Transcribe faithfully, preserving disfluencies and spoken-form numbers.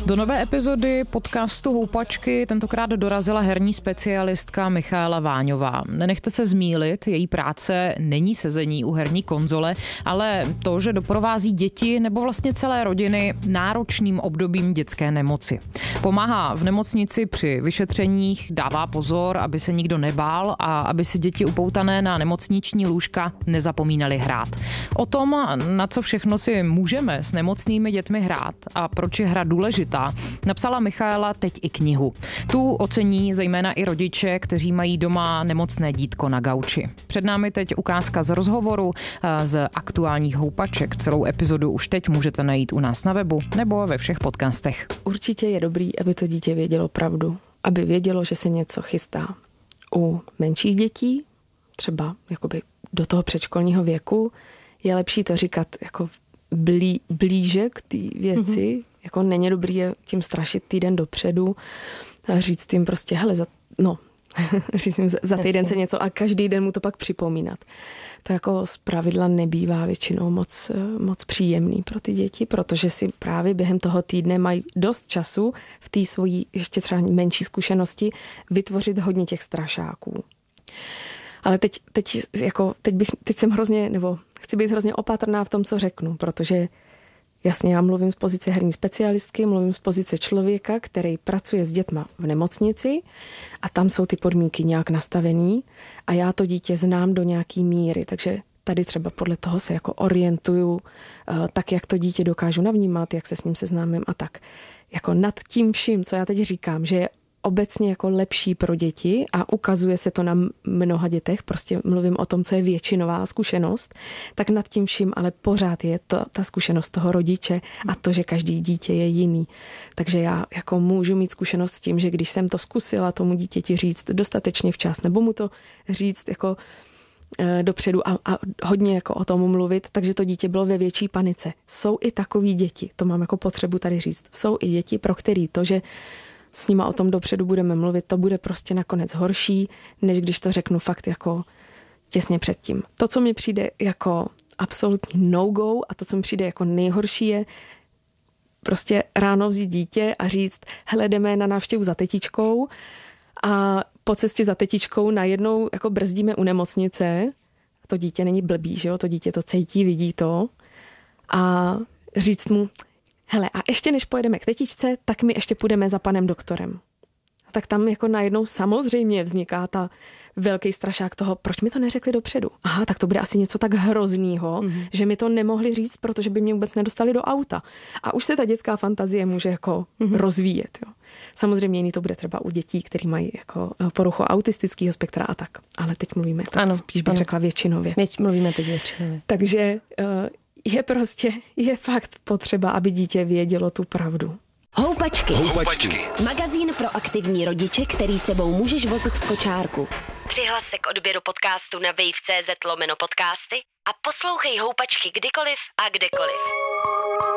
Do nové epizody podcastu Houpačky tentokrát dorazila herní specialistka Michaela Váňová. Nenechte se zmýlit, její práce není sezení u herní konzole, ale to, že doprovází děti nebo vlastně celé rodiny náročným obdobím dětské nemoci. Pomáhá v nemocnici při vyšetřeních, dává pozor, aby se nikdo nebál a aby si děti upoutané na nemocniční lůžka nezapomínaly hrát. O tom, na co všechno si můžeme s nemocnými dětmi hrát a proč je hra důležitá, napsala Michaela teď i knihu. Tu ocení zejména i rodiče, kteří mají doma nemocné dítko na gauči. Před námi teď ukázka z rozhovoru z aktuálních houpaček. Celou epizodu už teď můžete najít u nás na webu nebo ve všech podcastech. Určitě je dobrý, aby to dítě vědělo pravdu, aby vědělo, že se něco chystá. U menších dětí, třeba jakoby do toho předškolního věku, je lepší to říkat jako blí, blíže k té věci. Mm-hmm. Jako není dobrý je tím strašit týden dopředu a říct jim prostě, hele, za, no, říct jim, za týden se něco a každý den mu to pak připomínat. To jako zpravidla nebývá většinou moc, moc příjemný pro ty děti, protože si právě během toho týdne mají dost času v té svojí ještě třeba menší zkušenosti vytvořit hodně těch strašáků. Ale teď, teď, jako, teď, bych, teď jsem hrozně, nebo chci být hrozně opatrná v tom, co řeknu, protože jasně, já mluvím z pozice herní specialistky, mluvím z pozice člověka, který pracuje s dětma v nemocnici a tam jsou ty podmínky nějak nastavený a já to dítě znám do nějaký míry, takže tady třeba podle toho se jako orientuju, tak jak to dítě dokážu navnímat, jak se s ním seznámím a tak. Jako nad tím vším, co já teď říkám, že je obecně jako lepší pro děti a ukazuje se to na mnoha dětech, prostě mluvím o tom, co je většinová zkušenost, tak nad tím vším ale pořád je to, ta zkušenost toho rodiče a to, že každý dítě je jiný. Takže já jako můžu mít zkušenost s tím, že když jsem to zkusila tomu dítěti říct dostatečně včas, nebo mu to říct jako e, dopředu a, a hodně jako o tom mluvit, takže to dítě bylo ve větší panice. Jsou i takový děti, to mám jako potřebu tady říct, jsou i děti, pro který to, že s nima o tom dopředu budeme mluvit, to bude prostě nakonec horší, než když to řeknu fakt jako těsně předtím. To, co mi přijde jako absolutní no-go a to, co mi přijde jako nejhorší, je prostě ráno vzít dítě a říct, hele, jdeme na návštěvu za tetičkou a po cestě za tetičkou najednou jako brzdíme u nemocnice. To dítě není blbý, že jo? To dítě to cítí, vidí to a říct mu, hele, a ještě než pojedeme k tetičce, tak my ještě půjdeme za panem doktorem. A tak tam jako najednou samozřejmě vzniká ta velký strašák toho, proč mi to neřekli dopředu. Aha, tak to bude asi něco tak hroznýho, mm-hmm. že mi to nemohli říct, protože by mě vůbec nedostali do auta. A už se ta dětská fantazie může jako mm-hmm. rozvíjet. Jo. Samozřejmě jiný to bude třeba u dětí, který mají jako poruchu autistického spektra a tak. Ale teď mluvíme, tak ano, spíš bych ano. řekla většinově. Věč, mluvíme teď většinově. Takže uh, je prostě, je fakt potřeba, aby dítě vědělo tu pravdu. Houpačky. Houpačky. Magazín pro aktivní rodiče, který sebou můžeš vozit v kočárku. Přihlas se k odběru podcastu na wave tečka cé zet lomeno podcasty a poslouchej Houpačky kdykoliv a kdekoliv.